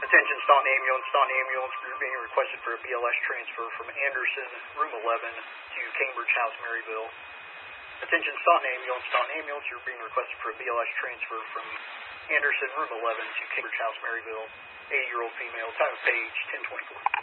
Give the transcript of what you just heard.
Attention Staunton Ambulance. Staunton Ambulance, you're being requested for a BLS transfer from Anderson, room 11, to Cambridge House, Maryville. Attention Staunton Ambulance. Staunton Ambulance, you're being requested for a BLS transfer from Anderson, room 11, to Cambridge House, Maryville. 80-year-old female, time of page 1024.